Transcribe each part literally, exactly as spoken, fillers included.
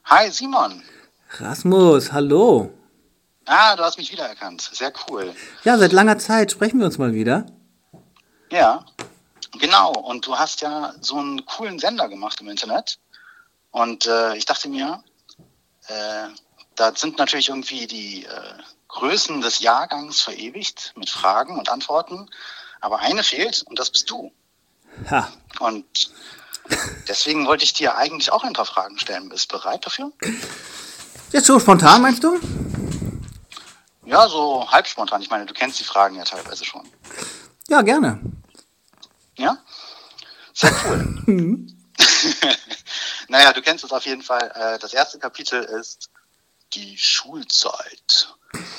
Hi Simon. Rasmus, hallo. Ah, du hast mich wiedererkannt. Sehr cool. Ja, seit langer Zeit sprechen wir uns mal wieder. Ja, genau. Und du hast ja so einen coolen Sender gemacht im Internet. Und äh, ich dachte mir, äh, da sind natürlich irgendwie die äh, Größen des Jahrgangs verewigt mit Fragen und Antworten. Aber eine fehlt und das bist du. Ha. Und deswegen wollte ich dir eigentlich auch ein paar Fragen stellen. Bist du bereit dafür? Jetzt so spontan, meinst du? Ja, so halb spontan. Ich meine, du kennst die Fragen ja teilweise schon. Ja, gerne. Ja? Sehr cool. Naja, du kennst es auf jeden Fall. Äh, das erste Kapitel ist die Schulzeit.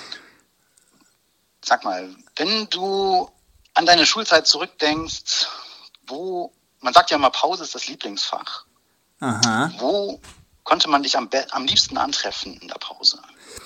Sag mal, wenn du an deine Schulzeit zurückdenkst, wo, man sagt ja immer, Pause ist das Lieblingsfach. Aha. Wo konnte man dich am, be- am liebsten antreffen in der Pause?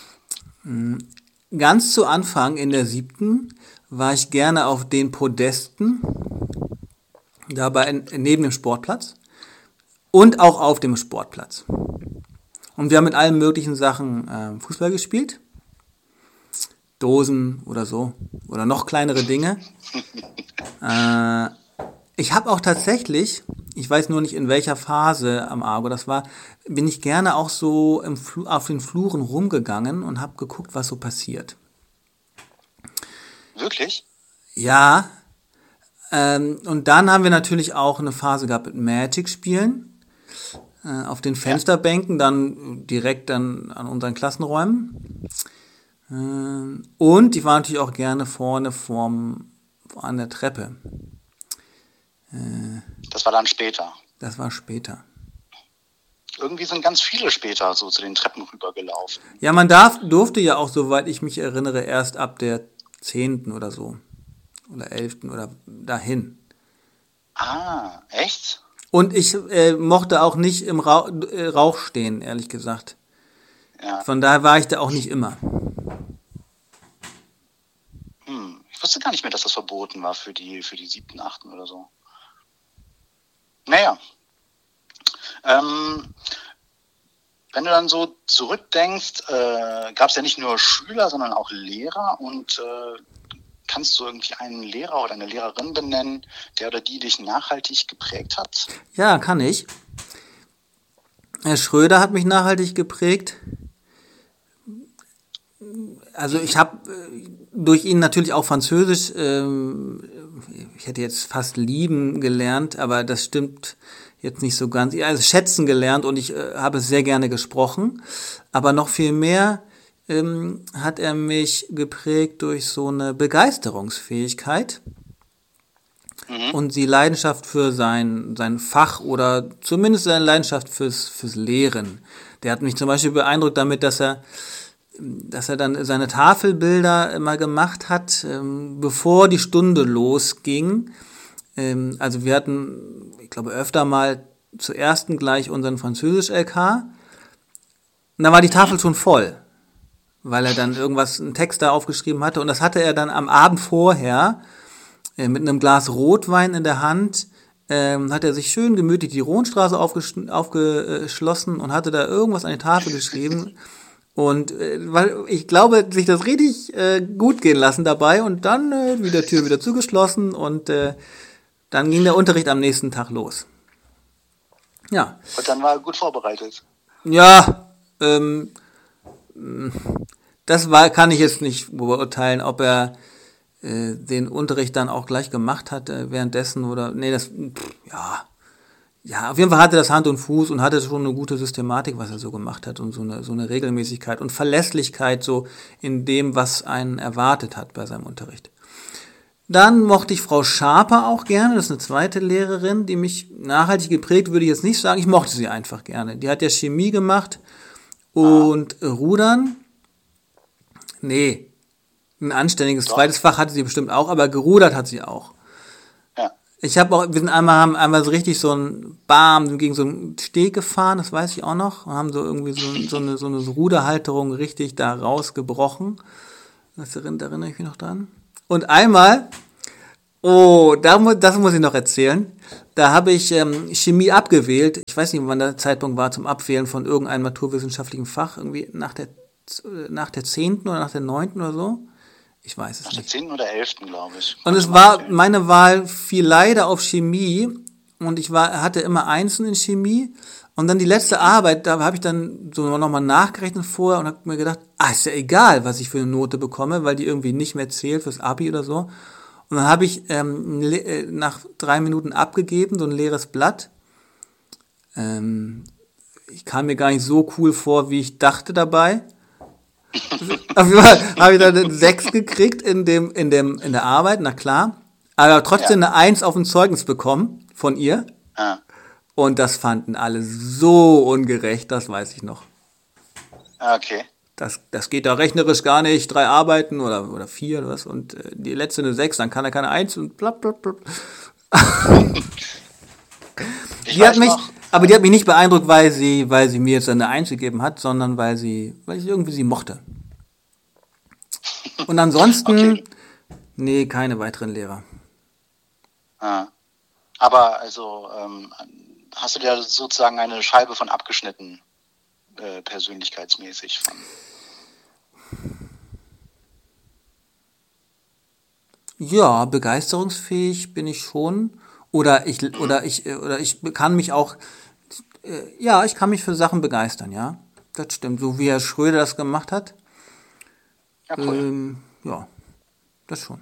Ganz zu Anfang in der siebten war ich gerne auf den Podesten, dabei neben dem Sportplatz und auch auf dem Sportplatz. Und wir haben mit allen möglichen Sachen äh, Fußball gespielt. Dosen oder so. Oder noch kleinere Dinge. äh, ich habe auch tatsächlich, ich weiß nur nicht in welcher Phase am Argo das war, bin ich gerne auch so im Fl- auf den Fluren rumgegangen und habe geguckt, was so passiert. Wirklich? Ja, ähm, und dann haben wir natürlich auch eine Phase gehabt mit Magic-Spielen. Äh, auf den Fensterbänken, dann direkt dann an unseren Klassenräumen. Ähm, und ich war natürlich auch gerne vorne vorm, an der Treppe. Das war dann später. Das war später. Irgendwie sind ganz viele später so zu den Treppen rübergelaufen. Ja, man darf, durfte ja auch, soweit ich mich erinnere, erst ab der zehnten oder so. Oder elften oder dahin. Ah, echt? Und ich äh, mochte auch nicht im Rauch, äh, Rauch stehen, ehrlich gesagt. Ja. Von daher war ich da auch nicht immer. Hm. Ich wusste gar nicht mehr, dass das verboten war für die, für die siebten, achten oder so. Naja. Ähm, wenn du dann so zurückdenkst, äh, gab es ja nicht nur Schüler, sondern auch Lehrer. Und äh, kannst du irgendwie einen Lehrer oder eine Lehrerin benennen, der oder die dich nachhaltig geprägt hat? Ja, kann ich. Herr Schröder hat mich nachhaltig geprägt. Also ich habe durch ihn natürlich auch Französisch, ähm, ich hätte jetzt fast lieben gelernt, aber das stimmt jetzt nicht so ganz. Also schätzen gelernt und ich äh, habe es sehr gerne gesprochen. Aber noch viel mehr ähm, hat er mich geprägt durch so eine Begeisterungsfähigkeit Mhm. und die Leidenschaft für sein, sein Fach oder zumindest seine Leidenschaft fürs, fürs Lehren. Der hat mich zum Beispiel beeindruckt damit, dass er dass er dann seine Tafelbilder immer gemacht hat, ähm, bevor die Stunde losging. Ähm, also wir hatten, ich glaube, öfter mal zuerst gleich unseren Französisch-L K. Und da war die Tafel schon voll, weil er dann irgendwas, einen Text da aufgeschrieben hatte. Und das hatte er dann am Abend vorher äh, mit einem Glas Rotwein in der Hand, ähm, hat er sich schön gemütlich die Rhohnstraße aufgeschlossen aufgeschlossen und hatte da irgendwas an die Tafel geschrieben. Und äh, weil ich glaube, sich das richtig äh, gut gehen lassen dabei und dann äh, wieder Tür wieder zugeschlossen und äh, dann ging der Unterricht am nächsten Tag los. Ja. Und dann war er gut vorbereitet. Ja, ähm, das war, kann ich jetzt nicht beurteilen, ob er äh, den Unterricht dann auch gleich gemacht hat äh, währenddessen oder, nee, das, pff, ja, ja, auf jeden Fall hatte das Hand und Fuß und hatte schon eine gute Systematik, was er so gemacht hat und so eine, so eine Regelmäßigkeit und Verlässlichkeit so in dem, was einen erwartet hat bei seinem Unterricht. Dann mochte ich Frau Schaper auch gerne, das ist eine zweite Lehrerin, die mich nachhaltig geprägt, würde ich jetzt nicht sagen, ich mochte sie einfach gerne. Die hat ja Chemie gemacht und ah. Rudern. Nee, ein anständiges Doch. zweites Fach hatte sie bestimmt auch, aber gerudert hat sie auch. Ja. Ich habe auch, wir sind einmal, haben einmal so richtig so ein Bam gegen so einen Steg gefahren, das weiß ich auch noch, und haben so irgendwie so, so eine, so eine Ruderhalterung richtig da rausgebrochen. Das erinnere ich mich noch dran. Und einmal Oh, da mu das muss ich noch erzählen. Da habe ich ähm, Chemie abgewählt. Ich weiß nicht, wann der Zeitpunkt war zum Abwählen von irgendeinem naturwissenschaftlichen Fach. Irgendwie nach der, nach der zehnten oder nach der neunten oder so. Ich weiß es Nach der nicht. zehnten oder elften, glaube ich. Und Konnte es man war, abwählen. meine Wahl fiel leider auf Chemie. Und ich war, hatte immer Einsen in Chemie. Und dann die letzte Arbeit, da habe ich dann so nochmal nachgerechnet vorher und habe mir gedacht, ah, ist ja egal, was ich für eine Note bekomme, weil die irgendwie nicht mehr zählt fürs Abi oder so. Und dann habe ich ähm, le- äh, nach drei Minuten abgegeben, so ein leeres Blatt. Ähm, ich kam mir gar nicht so cool vor, wie ich dachte dabei. Auf jeden Fall habe ich dann eine sechs gekriegt in dem, in dem, in der Arbeit, na klar. Aber trotzdem Ja. eine eins auf ein Zeugnis bekommen von ihr. Ah, Und das fanden alle so ungerecht, das weiß ich noch. ah, okay. Das, das geht da rechnerisch gar nicht. Drei Arbeiten oder, oder vier oder was. Und äh, die letzte eine sechs, dann kann er keine eins und blapp, blapp, blapp. Ich Die hat weiß mich, noch, aber die hat mich nicht beeindruckt, weil sie, weil sie mir jetzt eine eins gegeben hat, sondern weil sie, weil ich irgendwie sie mochte. Und ansonsten, okay. nee, keine weiteren Lehrer. Ah. Aber also ähm, hast du dir sozusagen eine Scheibe von abgeschnitten, äh, persönlichkeitsmäßig von. Ja, begeisterungsfähig bin ich schon. Oder ich, Mhm. oder ich, äh, oder ich kann mich auch, äh, ja, ich kann mich für Sachen begeistern, ja. Das stimmt. So wie Herr Schröder das gemacht hat. Ja, cool. Ähm, ja, das schon.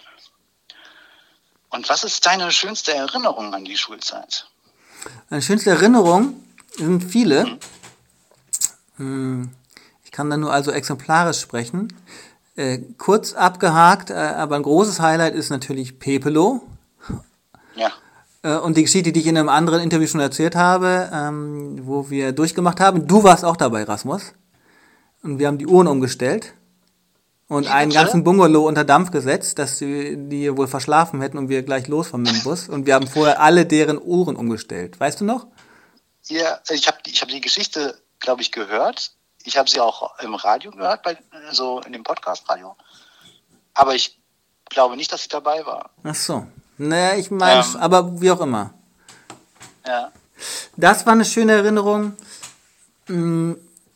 Und was ist deine schönste Erinnerung an die Schulzeit? Meine schönste Erinnerung sind viele. Mhm. Hm, Ich kann da nur also exemplarisch sprechen. Äh, kurz abgehakt, äh, aber ein großes Highlight ist natürlich Pepelo. Ja. Äh, und die Geschichte, die ich in einem anderen Interview schon erzählt habe, ähm, wo wir durchgemacht haben. Du warst auch dabei, Rasmus. Und wir haben die Uhren umgestellt und Wie einen bitte? ganzen Bungalow unter Dampf gesetzt, dass die, die wohl verschlafen hätten und wir gleich los waren mit dem Bus. Und wir haben vorher alle deren Uhren umgestellt. Weißt du noch? Ja, ich habe ich hab die Geschichte, glaube ich, gehört. Ich habe sie auch im Radio gehört, bei, so in dem Podcast-Radio. Aber ich glaube nicht, dass ich dabei war. Ach so. Naja, ich meine, Ähm, aber wie auch immer. ja. Das war eine schöne Erinnerung. Mm.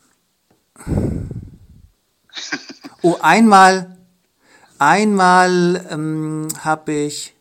Oh, einmal, einmal ähm, habe ich,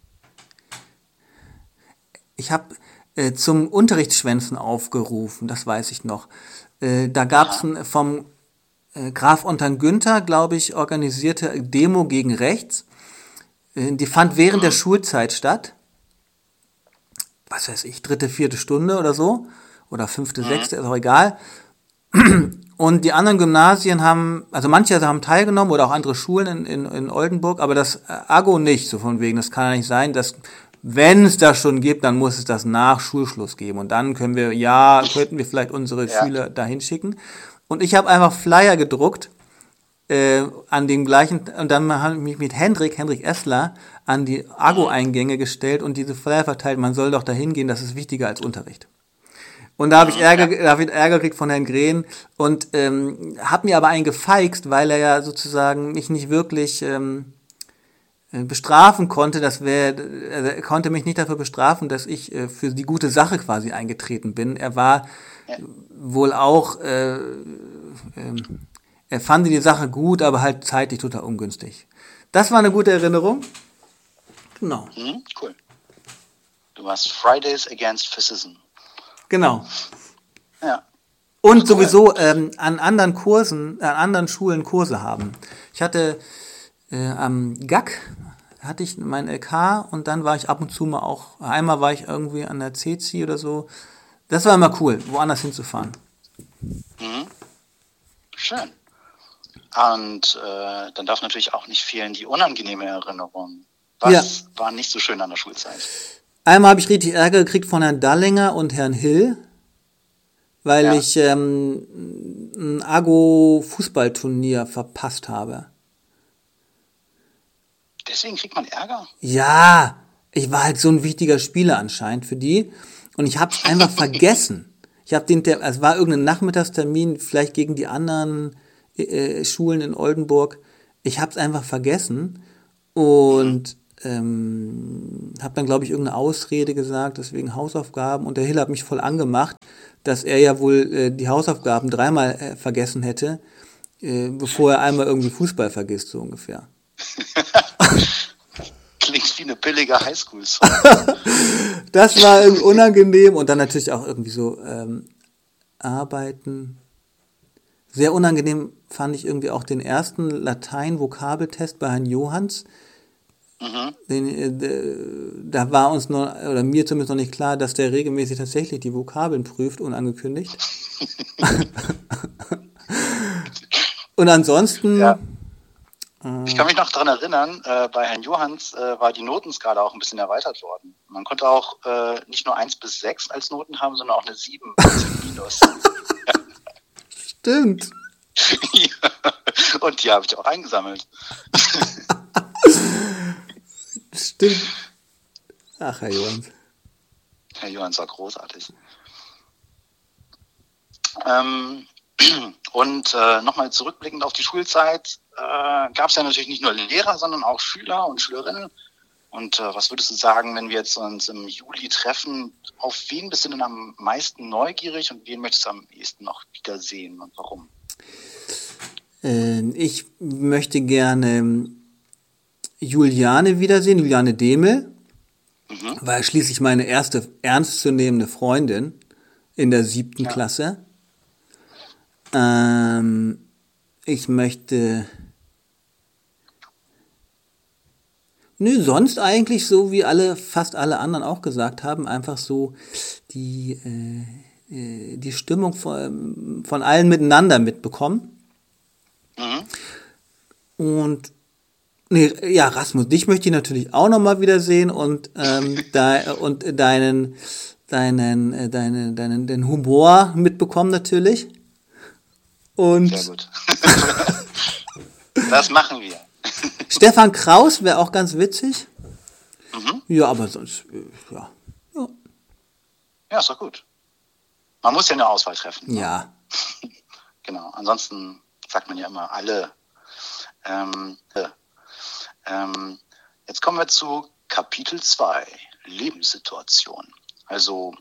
ich habe äh, zum Unterrichtsschwänzen aufgerufen, das weiß ich noch. Äh, da gab es Aha. vom äh, Graf Otto Günther, glaube ich, organisierte Demo gegen rechts. Äh, die fand während der Mhm. Schulzeit statt. Was weiß ich, dritte, vierte Stunde oder so. Oder fünfte, Mhm. sechste, ist auch egal. Und die anderen Gymnasien haben, also manche haben teilgenommen oder auch andere Schulen in, in, in Oldenburg, aber das äh, Ago nicht, so von wegen, das kann ja nicht sein, dass, wenn es das schon gibt, dann muss es das nach Schulschluss geben. Und dann können wir, ja, könnten wir vielleicht unsere Ja. Schüler dahin schicken. Und ich habe einfach Flyer gedruckt, äh, an dem gleichen, und dann habe ich mich mit Hendrik, Hendrik Essler, an die Mhm. Ago-Eingänge gestellt und diese Flyer verteilt, man soll doch dahin gehen, das ist wichtiger als Unterricht. Und da habe ich Mhm. Ärger, Ja. da hab ich Ärger gekriegt von Herrn Green und ähm, habe mir aber einen gefeixt, weil er ja sozusagen mich nicht wirklich ähm, äh, bestrafen konnte. Das wäre, also er konnte mich nicht dafür bestrafen, dass ich äh, für die gute Sache quasi eingetreten bin. Er war Ja. wohl auch, äh, ähm, er fand die Sache gut, aber halt zeitlich total ungünstig. Das war eine gute Erinnerung. Genau, Mhm. Cool. Du warst Fridays Against Fascism. genau. Ja. Und Ach, cool. sowieso ähm, an anderen Kursen, an anderen Schulen Kurse haben. Ich hatte äh, am G A C hatte ich mein L K und dann war ich ab und zu mal auch, einmal war ich irgendwie an der C C oder so. Das war immer cool, woanders hinzufahren. Mhm. Schön. Und äh, dann darf natürlich auch nicht fehlen die unangenehme Erinnerung. Ja, Was war nicht so schön an der Schulzeit? einmal habe ich richtig Ärger gekriegt von Herrn Dallinger und Herrn Hill, weil Ja. ich ähm, ein Ago-Fußballturnier verpasst habe. Deswegen kriegt man Ärger? Ja, ich war halt so ein wichtiger Spieler anscheinend für die und ich hab's einfach vergessen. Ich habe den, Ter- es war irgendein Nachmittagstermin, vielleicht gegen die anderen äh, Schulen in Oldenburg. Ich hab's einfach vergessen Mhm. und ähm, habe dann, glaube ich, irgendeine Ausrede gesagt, deswegen Hausaufgaben. Und der Hill hat mich voll angemacht, dass er ja wohl äh, die Hausaufgaben dreimal äh, vergessen hätte, äh, bevor er einmal irgendwie Fußball vergisst, so ungefähr. Klingt wie eine billige Highschool-Song. Das war irgendwie unangenehm. Und dann natürlich auch irgendwie so ähm, Arbeiten. Sehr unangenehm fand ich irgendwie auch den ersten Latein-Vokabeltest bei Herrn Johanns. Mhm. Den, äh, da war uns noch, oder mir zumindest noch nicht klar, dass der regelmäßig tatsächlich die Vokabeln prüft, unangekündigt. Und ansonsten... Ja. Ich kann mich noch daran erinnern, äh, bei Herrn Johanns äh, war die Notenskala auch ein bisschen erweitert worden. Man konnte auch äh, nicht nur eins bis sechs als Noten haben, sondern auch eine sieben minus. Stimmt. Ja. Und die habe ich auch eingesammelt. Stimmt. Ach, Herr Johanns. Herr Johanns war großartig. Ähm, und äh, nochmal zurückblickend auf die Schulzeit, äh, gab es ja natürlich nicht nur Lehrer, sondern auch Schüler und Schülerinnen. Und äh, was würdest du sagen, wenn wir jetzt uns im Juli treffen, auf wen bist du denn am meisten neugierig und wen möchtest du am ehesten noch wiedersehen und warum? Äh, ich möchte gerne Juliane wiedersehen, Juliane Demel, mhm. war schließlich meine erste ernstzunehmende Freundin in der siebten ja. Klasse. Ähm, ich möchte... Nö, sonst eigentlich so, wie alle, fast alle anderen auch gesagt haben, einfach so die, äh, die Stimmung von, von allen miteinander mitbekommen. Mhm. Und nee, ja, Rasmus, dich möchte ich natürlich auch nochmal wiedersehen und, ähm, da, und deinen, deinen, äh, deinen, deinen, den Humor mitbekommen natürlich. Und sehr gut. Das machen wir. Stefan Kraus wäre auch ganz witzig. Mhm. Ja, aber sonst, ja. ja. Ja, ist doch gut. Man muss ja eine Auswahl treffen. Ja. Ne? Genau, ansonsten sagt man ja immer alle. Ähm, äh, ähm, jetzt kommen wir zu Kapitel zwei, Lebenssituation. Also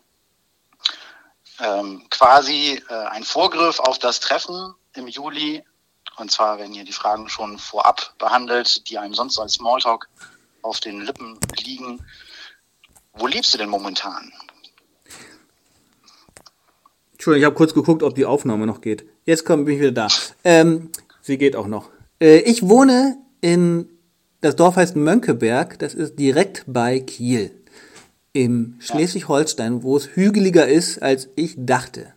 ähm, quasi äh, ein Vorgriff auf das Treffen im Juli. Und zwar werden hier die Fragen schon vorab behandelt, die einem sonst als Smalltalk auf den Lippen liegen. Wo lebst du denn momentan? Entschuldigung, ich habe kurz geguckt, ob die Aufnahme noch geht. Jetzt komm, bin ich wieder da. Ähm, sie geht auch noch. Äh, ich wohne in, das Dorf heißt Mönckeberg, das ist direkt bei Kiel. Im Schleswig-Holstein, wo es hügeliger ist, als ich dachte.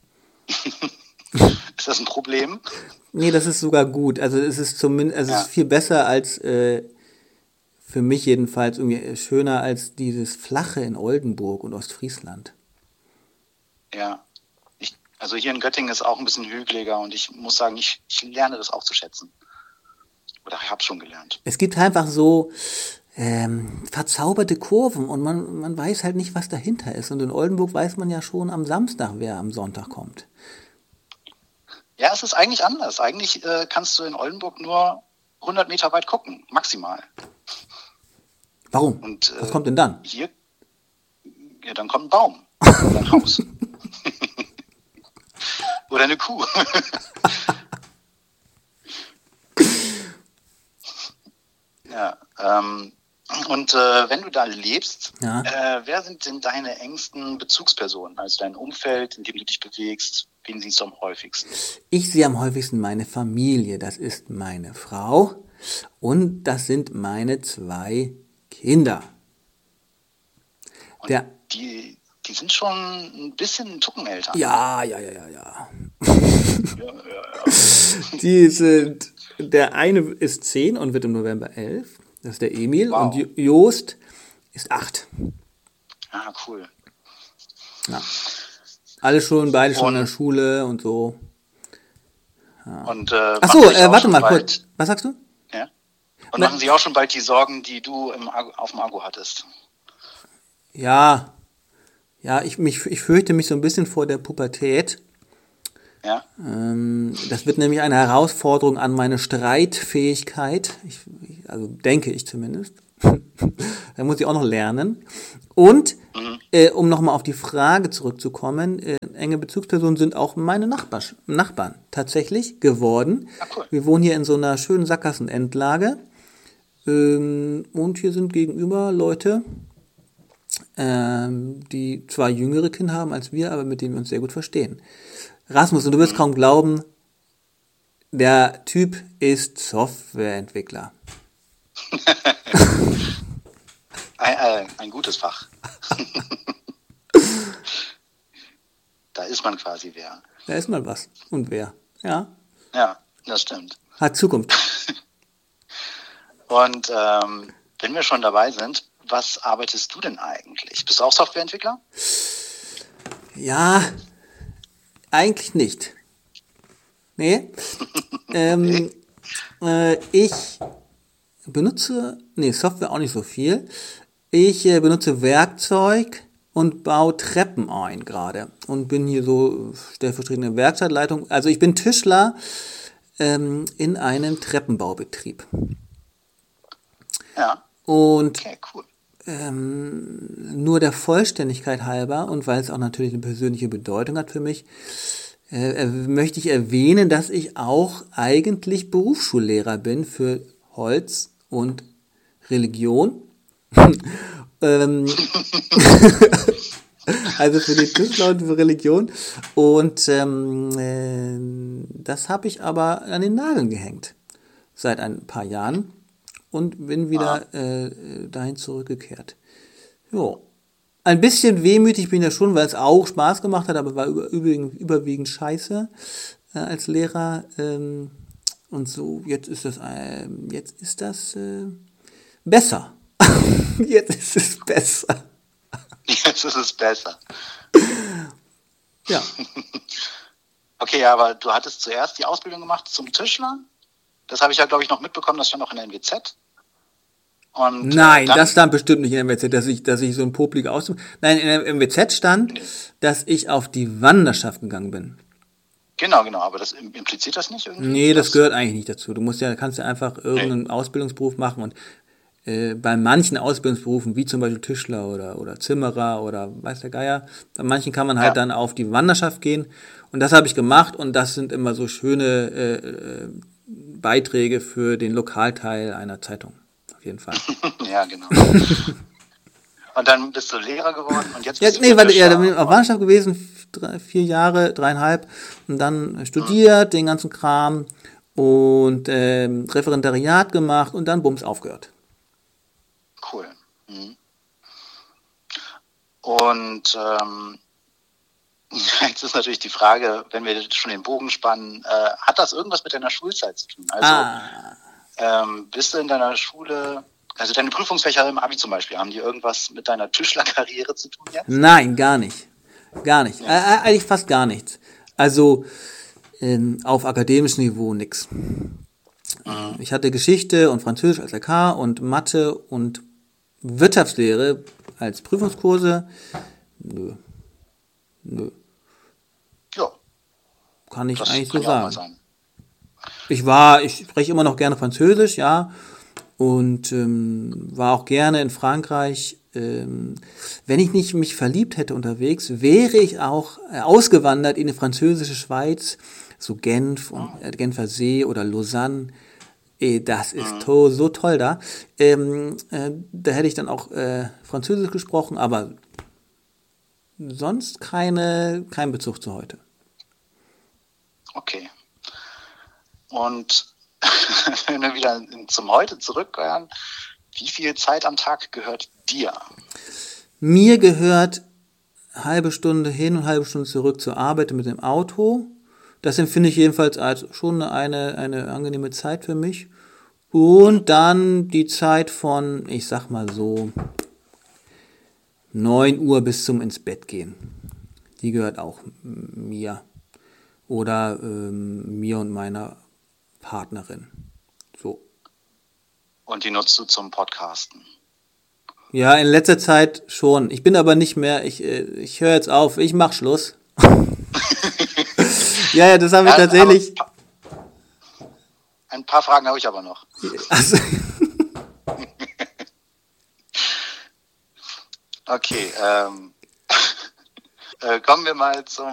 Ist das ein Problem? Nee, das ist sogar gut. Also es ist zumindest, also ja. es ist viel besser als, äh, für mich jedenfalls, irgendwie schöner als dieses Flache in Oldenburg und Ostfriesland. Ja, ich, also hier in Göttingen ist auch ein bisschen hügeliger und ich muss sagen, ich, ich lerne das auch zu schätzen. Oder ich habe schon gelernt. Es gibt einfach so ähm, verzauberte Kurven und man, man weiß halt nicht, was dahinter ist. Und in Oldenburg weiß man ja schon am Samstag, wer am Sonntag kommt. Ja, es ist eigentlich anders. Eigentlich äh, kannst du in Oldenburg nur hundert Meter weit gucken, maximal. Warum? Und, äh, was kommt denn dann? Hier, ja, dann kommt ein Baum oder ein Haus. Oder eine Kuh. Ja, ähm, und äh, wenn du da lebst, ja. äh, wer sind denn deine engsten Bezugspersonen? Also dein Umfeld, in dem du dich bewegst, wen siehst du am häufigsten? Ich sehe am häufigsten meine Familie. Das ist meine Frau und das sind meine zwei Kinder. Und Der, die, die sind schon ein bisschen ein Tucken älter. Ja, ja, ja, ja, ja. ja, ja, ja. Die sind, der eine ist zehn und wird im November elf. Das ist der Emil. Wow. Und Joost ist acht. Ah, cool. Ja. Alle schon, beide schon und, in der Schule und so. Ja. Und, äh, Achso, äh, warte mal kurz. Was sagst du? Ja. Und Na, machen sich auch schon bald die Sorgen, die du im, auf dem Akku hattest? Ja. Ja, ich, mich, ich fürchte mich so ein bisschen vor der Pubertät. Ja. Ähm, das wird nämlich eine Herausforderung an meine Streitfähigkeit. Ich, also denke ich zumindest. Da muss ich auch noch lernen. Und Mhm. äh, um nochmal auf die Frage zurückzukommen, äh, enge Bezugspersonen sind auch meine Nachbars- Nachbarn tatsächlich geworden. Ah, cool. Wir wohnen hier in so einer schönen Sackgassenendlage. Ähm, und hier sind gegenüber Leute, ähm, die zwar jüngere Kinder haben als wir, aber mit denen wir uns sehr gut verstehen. Rasmus, und du wirst kaum glauben, der Typ ist Softwareentwickler. Ein, äh, ein gutes Fach. Da ist man quasi wer. Da ist mal was. Und wer? Ja, Ja, das stimmt. hat Zukunft. Und ähm, wenn wir schon dabei sind, was arbeitest du denn eigentlich? Bist du auch Softwareentwickler? Ja, eigentlich nicht. Nee. ähm, äh, ich benutze, nee, Software auch nicht so viel. Ich äh, benutze Werkzeug und baue Treppen ein gerade. Und bin hier so stellvertretende Werkstattleitung. Also ich bin Tischler ähm, in einem Treppenbaubetrieb. Ja. Und Okay, cool. ähm, nur der Vollständigkeit halber und weil es auch natürlich eine persönliche Bedeutung hat für mich, äh, möchte ich erwähnen, dass ich auch eigentlich Berufsschullehrer bin für Holz und Religion. ähm, also für die Tischler und für Religion. Und ähm, äh, das habe ich aber an den Nageln gehängt seit ein paar Jahren. Und bin wieder äh, dahin zurückgekehrt. Jo. Ein bisschen wehmütig bin ich ja schon, weil es auch Spaß gemacht hat, aber war über, überwiegend, überwiegend scheiße äh, als Lehrer. Ähm, und so, jetzt ist das, äh, jetzt ist das äh, besser. Jetzt ist es besser. Jetzt ist es besser. Ja. Okay, aber du hattest zuerst die Ausbildung gemacht zum Tischler. Das habe ich ja, glaube ich, noch mitbekommen, das stand auch in der N W Z. Und, Nein, äh, dann, das stand bestimmt nicht in der M W Z, dass ich, dass ich so ein popliger Ausdruck. Nein, in der M W Z stand, dass ich auf die Wanderschaft gegangen bin. Genau, genau, aber das impliziert das nicht irgendwie? Nee, das gehört eigentlich nicht dazu. Du musst ja, kannst ja einfach irgendeinen Ausbildungsberuf machen und äh, bei manchen Ausbildungsberufen, wie zum Beispiel Tischler oder, oder Zimmerer oder weiß der Geier, bei manchen kann man halt Ja. dann auf die Wanderschaft gehen. Und das habe ich gemacht und das sind immer so schöne äh, Beiträge für den Lokalteil einer Zeitung. Auf jeden Fall. Ja, genau. Und dann bist du Lehrer geworden und jetzt Ja, bist du nee, wieder warte, ja, da Tischler. bin ich auf Wanderschaft gewesen, drei, vier Jahre, dreieinhalb, und dann studiert, den ganzen Kram und ähm, Referendariat gemacht und dann bums aufgehört. Cool. Mhm. Und ähm, jetzt ist natürlich die Frage, wenn wir schon den Bogen spannen, äh, hat das irgendwas mit deiner Schulzeit zu tun? Also Ah, ähm, bist du in deiner Schule, also deine Prüfungsfächer im Abi zum Beispiel, haben die irgendwas mit deiner Tischlerkarriere zu tun jetzt? nein, gar nicht. Gar nicht. Äh, äh, eigentlich fast gar nichts. Also ähm, auf akademischem Niveau nix. Mhm. Ich hatte Geschichte und Französisch als R K und Mathe und Wirtschaftslehre als Prüfungskurse. Nö. Nö. Ja, Kann ich das eigentlich kann so ja auch mal sagen. sein. Ich war, ich spreche immer noch gerne Französisch, ja, und ähm, war auch gerne in Frankreich. Ähm, wenn ich nicht mich verliebt hätte unterwegs, wäre ich auch äh, ausgewandert in die französische Schweiz, so Genf und äh, Genfer See oder Lausanne. Äh, das ist to- so toll da. Ähm, äh, da hätte ich dann auch äh, Französisch gesprochen, aber sonst keine, kein Bezug zu heute. Okay. Und wenn wir wieder zum Heute zurückkehren, wie viel Zeit am Tag gehört dir? Mir gehört halbe Stunde hin und halbe Stunde zurück zur Arbeit mit dem Auto. Das empfinde ich jedenfalls als schon eine, eine angenehme Zeit für mich. Und dann die Zeit von, ich sag mal so, neun Uhr bis zum ins Bett gehen. Die gehört auch mir. Oder ähm, mir und meiner Partnerin. So. Und die nutzt du zum Podcasten? Ja, in letzter Zeit schon. Ich bin aber nicht mehr, ich, äh, ich höre jetzt auf, ich mach Schluss. ja, ja, das habe ich Ja, tatsächlich. aber ein paar Fragen habe ich aber noch. Also, Okay, ähm, äh, kommen wir mal zum